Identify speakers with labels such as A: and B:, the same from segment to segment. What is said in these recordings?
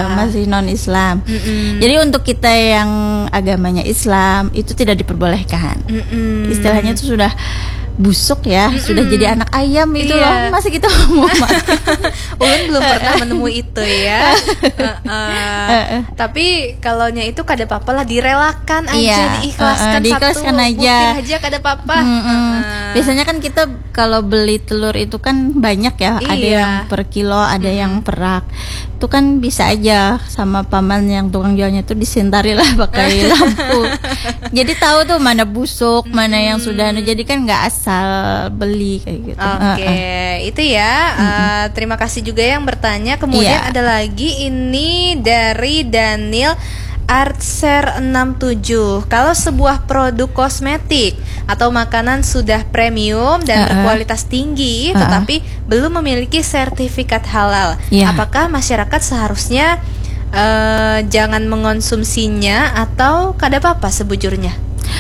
A: masih non Islam. Jadi untuk kita yang agamanya Islam itu tidak diperbolehkan. Istilahnya itu sudah busuk ya, sudah jadi anak ayam itu loh, masih kita mau makan.
B: Ulun belum pernah menemui itu ya. Tapi kalaunya itu kada apa-apa lah, direlakan aja, diikhlaskan
A: diikhlaskan
B: satu
A: aja.
B: butir aja kada apa-apa.
A: Biasanya kan kita kalau beli telur itu kan banyak ya, ada yang per kilo, ada yang per rak. Itu kan bisa aja sama paman yang tukang jualnya tuh disentari lah pakai lampu. Jadi tahu tuh mana busuk, mana yang sudah jadi kan nggak asal beli kayak gitu.
B: Oke, itu ya. Terima kasih juga yang bertanya. Kemudian ada lagi ini dari Daniel Artser 67. Kalau sebuah produk kosmetik atau makanan sudah premium dan berkualitas tinggi tetapi belum memiliki sertifikat halal, apakah masyarakat seharusnya jangan mengonsumsinya atau kada apa-apa sebujurnya?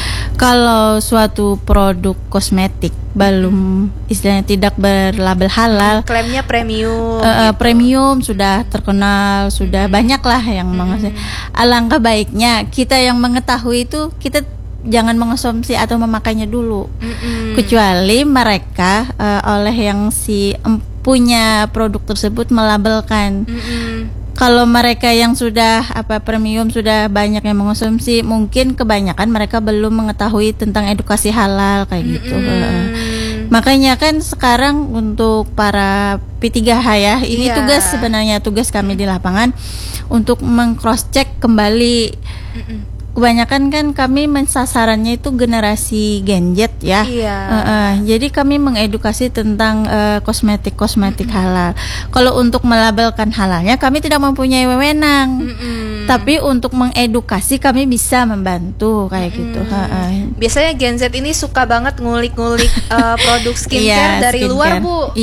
A: Kalau suatu produk kosmetik belum istilahnya tidak berlabel halal,
B: klaimnya premium,
A: premium sudah terkenal, sudah banyak lah yang mengonsumsi. Alangkah baiknya kita yang mengetahui itu kita jangan mengonsumsi atau memakainya dulu, kecuali mereka oleh yang punya produk tersebut melabelkan. Kalau mereka yang sudah premium sudah banyak yang mengonsumsi, mungkin kebanyakan mereka belum mengetahui tentang edukasi halal kayak gitu. Makanya kan sekarang untuk para P3H ya, ini tugas kami di lapangan untuk meng-cross check kembali. Kebanyakan kan kami mensasarannya itu generasi Gen Z ya. Jadi kami mengedukasi tentang kosmetik halal. Kalau untuk melabelkan halalnya kami tidak mempunyai wewenang. Tapi untuk mengedukasi kami bisa membantu kayak gitu.
B: Biasanya Gen Z ini suka banget ngulik-ngulik produk skincare dari luar, Bu.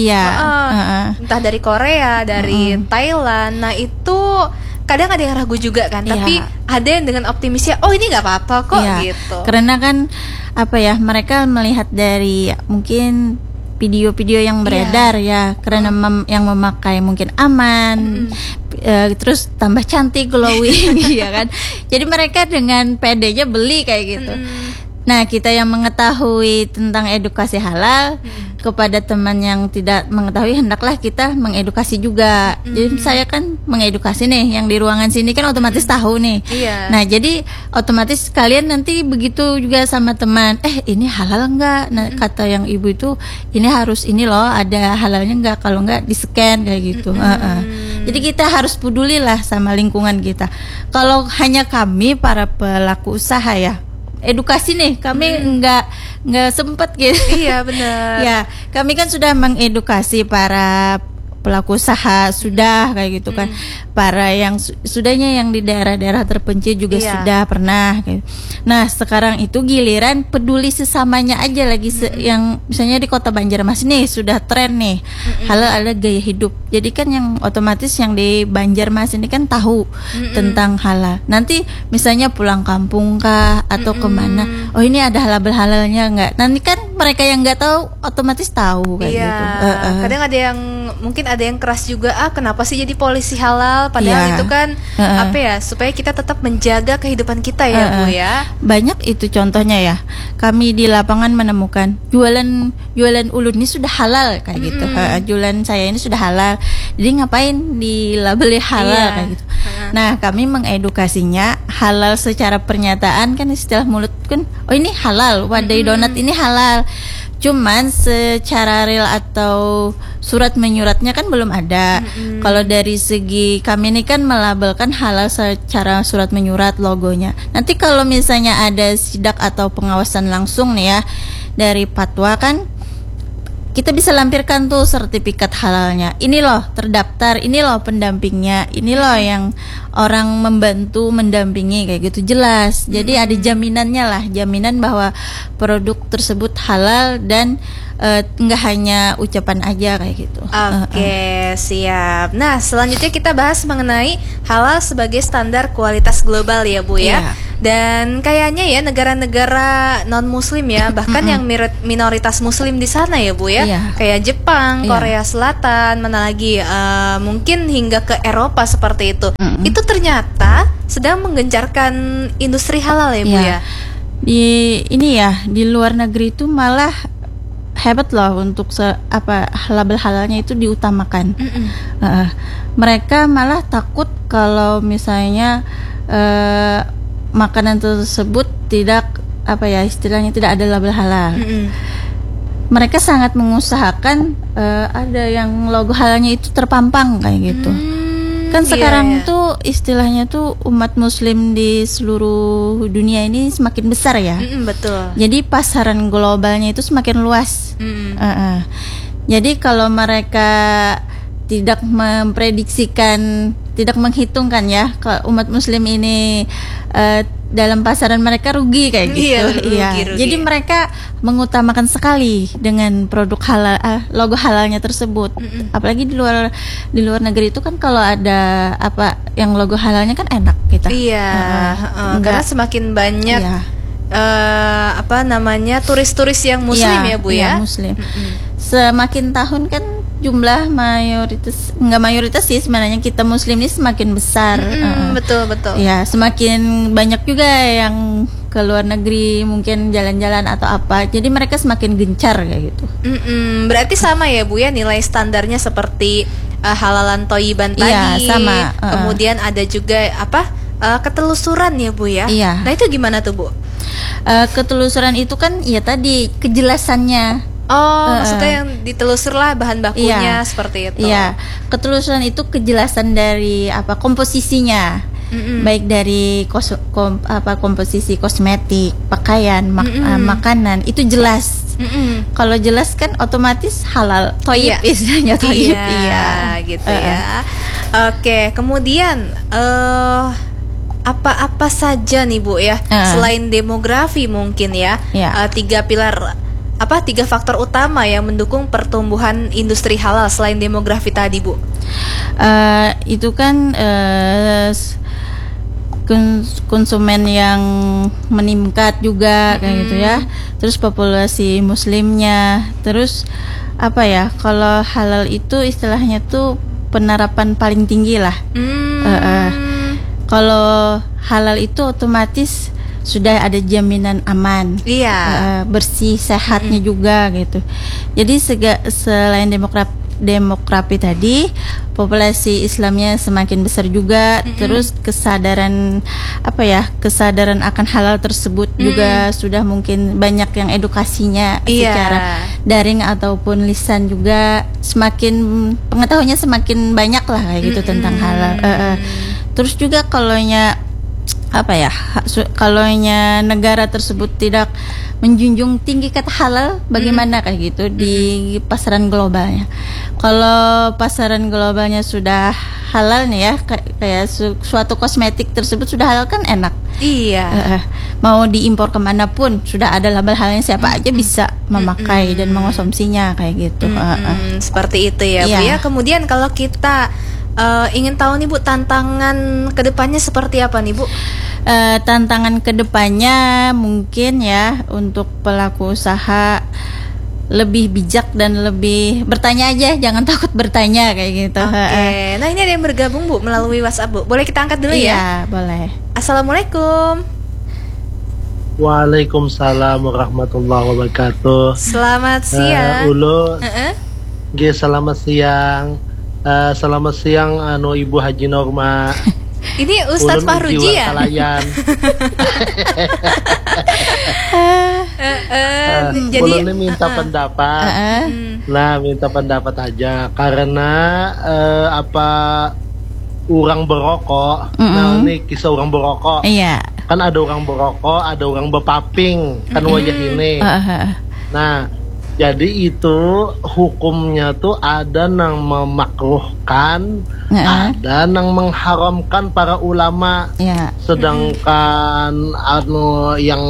B: Entah dari Korea, dari Thailand. Nah, itu kadang ada yang ragu juga kan, tapi ada yang dengan optimisnya, oh ini nggak apa-apa kok gitu.
A: Karena kan mereka melihat dari mungkin video-video yang beredar ya, karena yang memakai mungkin aman, terus tambah cantik, glowing, ya kan. Jadi mereka dengan pedenya beli kayak gitu. Nah, kita yang mengetahui tentang edukasi halal kepada teman yang tidak mengetahui, hendaklah kita mengedukasi juga. Jadi saya kan mengedukasi nih, yang di ruangan sini kan otomatis tahu nih. Nah, jadi otomatis kalian nanti begitu juga sama teman, ini halal enggak? Nah, kata yang ibu itu, ini harus ini loh, ada halalnya enggak? Kalau enggak di-scan kayak gitu. Jadi kita harus peduli lah sama lingkungan kita. Kalau hanya kami para pelaku usaha ya, edukasi nih kami nggak sempat gitu.
B: Iya benar.
A: Ya, kami kan sudah mengedukasi para pelaku usaha sudah kayak gitu kan. Para yang sudahnya yang di daerah-daerah terpencil juga sudah pernah gitu. Nah, sekarang itu giliran peduli sesamanya aja lagi yang misalnya di Kota Banjarmasin nih sudah tren nih halal ada gaya hidup. Jadi kan yang otomatis yang di Banjarmasin ini kan tahu tentang halal. Nanti misalnya pulang kampung kah atau kemana, oh ini ada halalnya enggak? Nanti kan mereka yang nggak tahu otomatis tahu kayak gitu.
B: Kadang ada yang mungkin ada yang keras juga, kenapa sih jadi polisi halal? Padahal itu kan supaya kita tetap menjaga kehidupan kita ya, Bu ya.
A: Banyak itu contohnya ya. Kami di lapangan menemukan jualan ulun ini sudah halal kayak gitu. Jualan saya ini sudah halal. Jadi ngapain dilabeli halal kayak gitu. Nah, kami mengedukasinya halal secara pernyataan kan istilah mulut kan, oh ini halal, wadai donat ini halal. Cuman secara real atau surat menyuratnya kan belum ada. Kalau dari segi kami ini kan melabelkan halal secara surat menyurat logonya. Nanti kalau misalnya ada sidak atau pengawasan langsung nih ya dari Patwa kan, kita bisa lampirkan tuh sertifikat halalnya. Ini loh terdaftar, ini loh pendampingnya, ini loh yang orang membantu mendampingi kayak gitu, jelas. Jadi ada jaminannya lah, jaminan bahwa produk tersebut halal dan nggak hanya ucapan aja kayak gitu.
B: Oke, siap. Nah, selanjutnya kita bahas mengenai halal sebagai standar kualitas global ya, Bu ya. Dan kayaknya ya negara-negara non muslim ya, bahkan yang minoritas muslim di sana ya Bu ya, kayak Jepang, Korea Selatan, mana lagi mungkin hingga ke Eropa seperti itu. Itu ternyata sedang menggencarkan industri halal ya Bu ya.
A: Di luar negeri itu malah hebat loh untuk label halalnya itu diutamakan. Mereka malah takut kalau misalnya makanan tersebut tidak istilahnya tidak ada label halal. Mereka sangat mengusahakan ada yang logo halalnya itu terpampang kayak gitu. Kan sekarang tuh istilahnya tuh umat muslim di seluruh dunia ini semakin besar ya.
B: Betul.
A: Jadi pasaran globalnya itu semakin luas. Jadi kalau mereka tidak memprediksikan, tidak menghitungkan ya, kalau umat muslim ini dalam pasaran mereka rugi kayak gitu. Rugi. Jadi mereka mengutamakan sekali dengan produk halal, logo halalnya tersebut. Apalagi di luar negeri itu kan kalau ada yang logo halalnya kan enak gitu.
B: Karena semakin banyak turis-turis yang muslim ya Bu ya.
A: Muslim. Semakin tahun kan jumlah mayoritas sih sebenarnya kita muslim ini semakin besar.
B: Betul.
A: Ya, semakin banyak juga yang ke luar negeri mungkin jalan-jalan atau apa. Jadi mereka semakin gencar kayak gitu.
B: Berarti sama ya Bu ya, nilai standarnya seperti halalan toyiban tadi.
A: Sama.
B: Kemudian ada juga ketelusuran ya Bu ya. Nah, itu gimana tuh Bu?
A: Ketelusuran itu kan ya tadi kejelasannya.
B: Maksudnya yang ditelusur lah bahan bakunya seperti itu.
A: Iya, ketelusuran itu kejelasan dari komposisinya, baik dari komposisi kosmetik, pakaian, makanan itu jelas. Kalau jelas kan otomatis halal, toyib istilahnya toyib.
B: Gitu ya. Oke, kemudian apa saja nih Bu ya, selain demografi mungkin ya, 3 faktor utama yang mendukung pertumbuhan industri halal selain demografi tadi Bu?
A: Itu kan konsumen yang meningkat juga kayak gitu ya. Terus populasi muslimnya. Terus kalau halal itu istilahnya tuh penerapan paling tinggi lah. Kalau halal itu otomatis sudah ada jaminan aman, bersih, sehatnya juga gitu. Jadi selain demografi tadi, populasi Islamnya semakin besar juga. Terus kesadaran akan halal tersebut juga sudah mungkin banyak yang edukasinya secara daring ataupun lisan juga, semakin pengetahuannya semakin banyak lah kayak gitu tentang halal. Terus juga kalau negara tersebut tidak menjunjung tinggi kata halal, bagaimana kayak gitu di pasaran globalnya. Kalau pasaran globalnya sudah halal nih ya, kayak suatu kosmetik tersebut sudah halal kan enak. Mau diimpor kemanapun sudah ada label halalnya, siapa aja bisa memakai dan mengonsumsinya kayak gitu.
B: Seperti itu ya Bu ya. Kemudian kalau kita ingin tahu nih Bu, tantangan kedepannya seperti apa nih Bu?
A: Tantangan kedepannya mungkin ya untuk pelaku usaha lebih bijak dan lebih bertanya aja, jangan takut bertanya kayak gitu.
B: Nah ini ada yang bergabung Bu melalui WhatsApp Bu, boleh kita angkat dulu ya?
A: Iya boleh.
B: Assalamualaikum.
C: Waalaikumsalam warahmatullahi wabarakatuh.
B: Selamat siang.
C: Selamat siang. Selamat siang Ibu Haji Norma.
B: Ini Ustadz Fahruji ya?
C: Jadi minta pendapat. Minta pendapat aja karena orang berokok. Nah, ini kisah orang berokok. Kan ada orang berokok, ada orang berpaping, kan wajah ini. Nah, jadi itu hukumnya tuh ada yang memakruhkan, ada yang mengharamkan para ulama. Sedangkan yang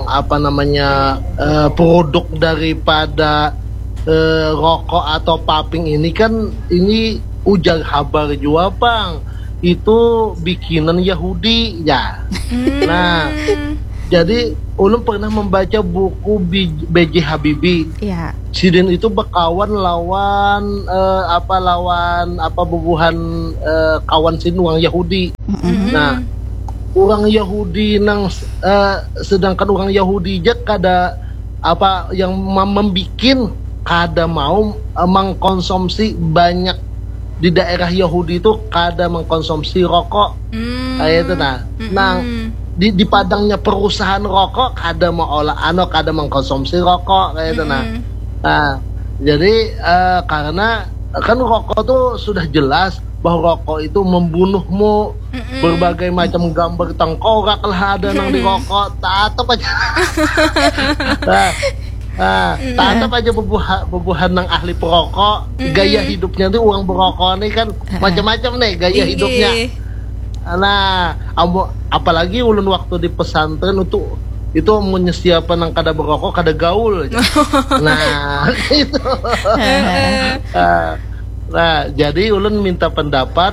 C: produk daripada rokok atau paping ini kan ini ujar habar juga Bang. itu bikinan Yahudi ya. Nah, jadi ulun pernah membaca buku B.J. Habibie.
A: Iya.
C: Sidin itu bekawan lawan bubuhan kawan sin orang Yahudi. Nah, orang Yahudi sedangkan orang Yahudi aja kada apa yang membikin kada mau mengkonsumsi banyak di daerah Yahudi itu kada mengkonsumsi rokok. Kayak itu nah di padangnya perusahaan rokok kada mau kada mengkonsumsi rokok kayak itu nah jadi karena kan rokok tuh sudah jelas bahwa rokok itu membunuhmu, berbagai macam gambar tengkorak lah ada nang di rokok, tatap aja. Tatap aja bebuhan nang ahli perokok, gaya hidupnya tuh uang berokok nih kan macam-macam nih gaya hidupnya. Nah, apalagi ulun waktu di pesantren itu menyesiapan nang kada berokok kada gaul. Nah, itu. Nah, jadi ulun minta pendapat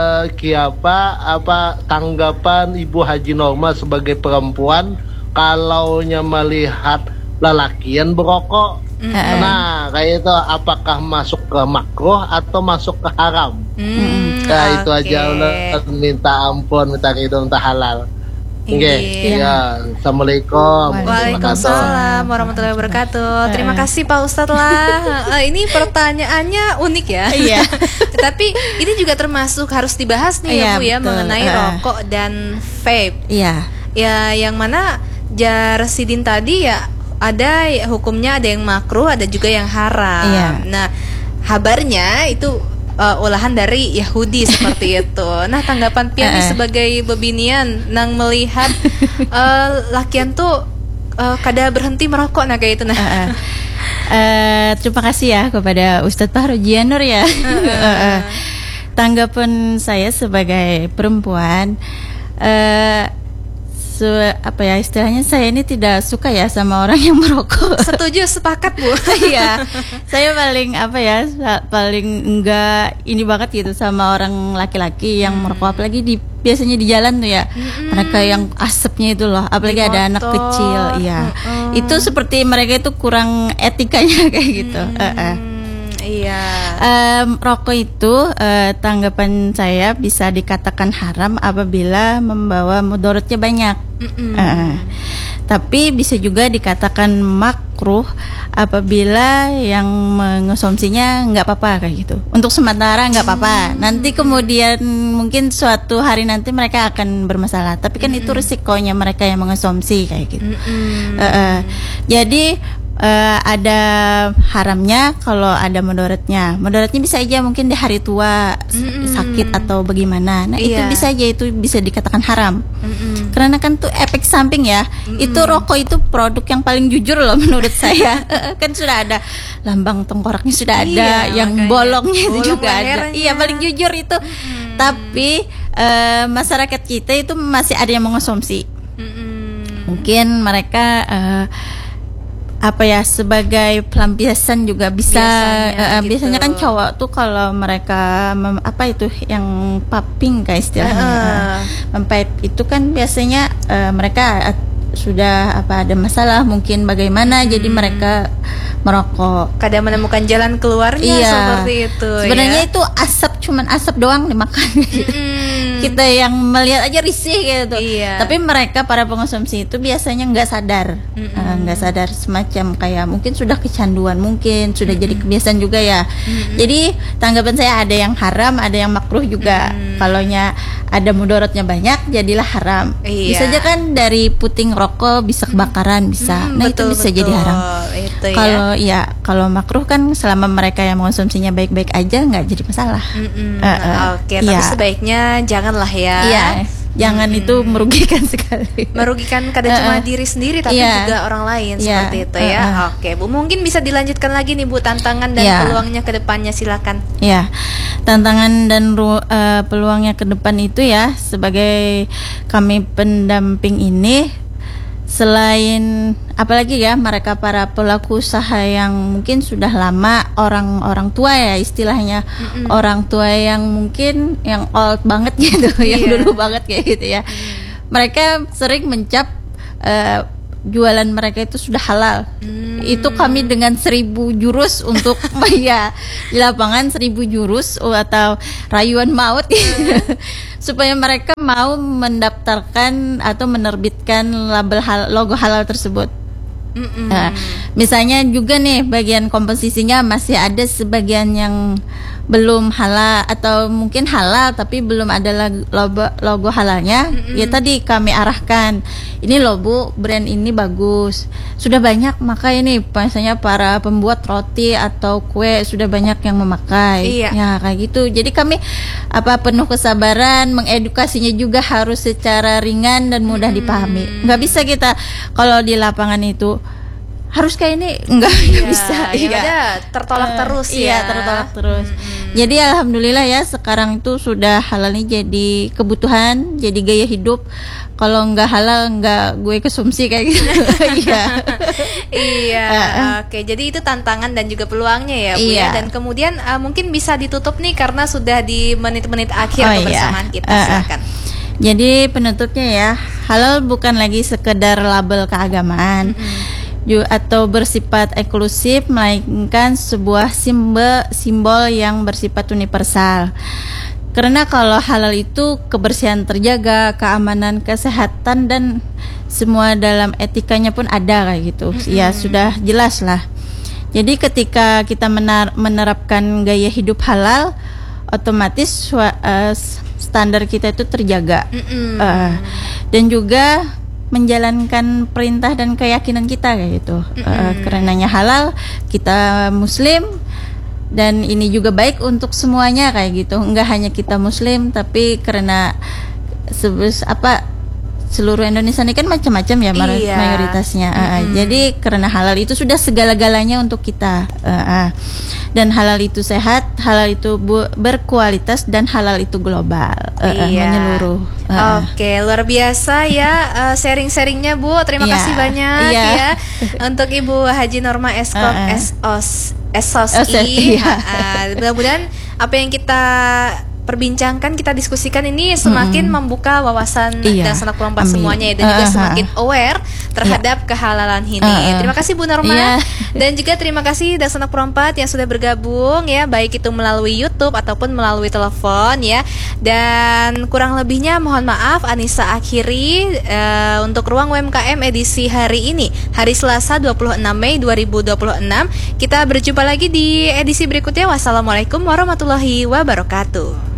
C: apa tanggapan Ibu Haji Norma sebagai perempuan kalau melihat lalakian berokok. Nah, kayak itu apakah masuk ke makruh atau masuk ke haram? Nah, itu aja ulun minta ampun, minta ridho, minta halal. Oke, ya. Assalamualaikum.
B: Waalaikumsalam warahmatullahi wabarakatuh. Terima kasih Pak Ustadz lah. Ini pertanyaannya unik ya. Iya. Tapi ini juga termasuk harus dibahas nih ya Bu ya, mengenai rokok dan vape.
A: Iya.
B: Ya, yang mana jar Sidin tadi ya ada hukumnya, ada yang makruh, ada juga yang haram.
A: Iya.
B: Nah, kabarnya itu olahan dari Yahudi seperti itu. Nah, tanggapan Pian sebagai bebinian nang melihat lakian tuh kada berhenti merokok nah kayak itu nah.
A: Terima kasih ya kepada Ustadz Fahrujianur ya. Tanggapan saya sebagai perempuan, apa ya istilahnya, saya ini tidak suka ya sama orang yang merokok.
B: Setuju, sepakat Bu.
A: Iya, saya paling enggak ini banget gitu sama orang laki-laki yang merokok, apalagi biasanya di jalan tuh ya, mereka yang asapnya itu loh, apalagi ada anak kecil, iya. Itu seperti mereka itu kurang etikanya kayak gitu.
B: Iya.
A: Rokok itu tanggapan saya bisa dikatakan haram apabila membawa mudaratnya banyak. Tapi bisa juga dikatakan makruh apabila yang mengonsumsinya nggak apa-apa kayak gitu. Untuk sementara nggak apa-apa. Nanti kemudian mungkin suatu hari nanti mereka akan bermasalah. Tapi kan itu risikonya mereka yang mengonsumsi kayak gitu. Jadi ada haramnya kalau ada mudaratnya. Mudaratnya bisa aja mungkin di hari tua sakit atau bagaimana. Nah, itu bisa aja, itu bisa dikatakan haram. Karena kan tuh efek samping ya. Itu rokok itu produk yang paling jujur loh menurut saya. Kan sudah ada lambang tengkoraknya, sudah ada yang bolongnya itu juga ada. Iya, paling jujur itu. Tapi masyarakat kita itu masih ada yang mengonsumsi. Mungkin mereka sebagai pelampiasan juga bisa. Biasanya kan cowok tuh kalau mereka yang paping kayak istilahnya, mempipe itu kan biasanya mereka sudah ada masalah mungkin bagaimana, jadi mereka merokok.
B: Kadang menemukan jalan keluarnya seperti itu.
A: Sebenarnya itu cuman asap doang dimakan gitu. Kita yang melihat aja risih gitu. Tapi mereka para pengonsumsi itu biasanya nggak sadar, semacam kayak mungkin sudah kecanduan, mungkin sudah jadi kebiasaan juga ya. Jadi tanggapan saya ada yang haram, ada yang makruh juga. Kalaunya ada mudaratnya banyak, jadilah haram. Bisa aja kan dari puting rokok bisa kebakaran, bisa. Nah, itu bisa jadi haram. Kalau makruh kan selama mereka yang mengonsumsinya baik-baik aja nggak jadi masalah.
B: Tapi sebaiknya janganlah ya.
A: Iya, jangan itu merugikan sekali.
B: Merugikan kadang cuma diri sendiri tapi juga orang lain seperti itu ya. Oke, Bu, mungkin bisa dilanjutkan lagi nih Bu, tantangan dan peluangnya ke depannya, silakan.
A: Ya, tantangan dan peluangnya ke depan itu ya, sebagai kami pendamping ini selain apalagi ya mereka para pelaku usaha yang mungkin sudah lama, orang tua ya istilahnya, orang tua yang mungkin yang old banget gitu, yang dulu banget kayak gitu ya. Mereka sering mencap jualan mereka itu sudah halal. Itu kami dengan 1000 jurus untuk ya di lapangan 1000 jurus atau rayuan maut supaya mereka mau mendaftarkan atau menerbitkan label logo halal tersebut. Nah, misalnya juga nih bagian komposisinya masih ada sebagian yang belum halal atau mungkin halal tapi belum ada logo halalnya. Ya tadi kami arahkan, ini logo brand ini bagus, sudah banyak maka ini misalnya para pembuat roti atau kue sudah banyak yang memakai. Ya kayak gitu. Jadi kami penuh kesabaran, mengedukasinya juga harus secara ringan dan mudah dipahami. Nggak bisa kita kalau di lapangan itu harus kayak ini, enggak bisa.
B: Ada tertolak terus ya.
A: Iya, tertolak terus. Jadi alhamdulillah ya sekarang itu sudah halal ini jadi kebutuhan, jadi gaya hidup. Kalau enggak halal enggak gue konsumsi kayak gitu.
B: Oke, jadi itu tantangan dan juga peluangnya ya Bu ya. Dan kemudian mungkin bisa ditutup nih karena sudah di menit-menit akhir kebersamaan kita. Silakan.
A: Jadi penutupnya ya, halal bukan lagi sekedar label keagamaan atau bersifat eksklusif, melainkan sebuah simbol yang bersifat universal. Karena kalau halal itu kebersihan terjaga, keamanan, kesehatan dan semua dalam etikanya pun ada kayak gitu. Ya sudah jelas lah. Jadi ketika kita menerapkan gaya hidup halal, otomatis standar kita itu terjaga. Dan juga menjalankan perintah dan keyakinan kita kayak gitu. Karenanya halal, kita muslim dan ini juga baik untuk semuanya kayak gitu. Enggak hanya kita muslim tapi karena seluruh Indonesia ini kan macam-macam ya mayoritasnya. Jadi karena halal itu sudah segala-galanya untuk kita. Dan halal itu sehat, halal itu berkualitas dan halal itu global, menyeluruh.
B: Oke, luar biasa ya sharing-sharingnya Bu. Terima kasih banyak ya untuk Ibu Haji Norma Eskok SOSI. Mudah-mudahan apa yang kita perbincangkan, kita diskusikan ini semakin membuka wawasan dan sanak perempat semuanya dan juga semakin aware terhadap kehalalan ini. Terima kasih Bu Norma dan juga terima kasih dan sanak perempat yang sudah bergabung ya, baik itu melalui YouTube ataupun melalui telepon ya. Dan kurang lebihnya mohon maaf. Anissa akhiri untuk Ruang UMKM edisi hari ini, hari Selasa 26 Mei 2026. Kita berjumpa lagi di edisi berikutnya. Wassalamualaikum warahmatullahi wabarakatuh.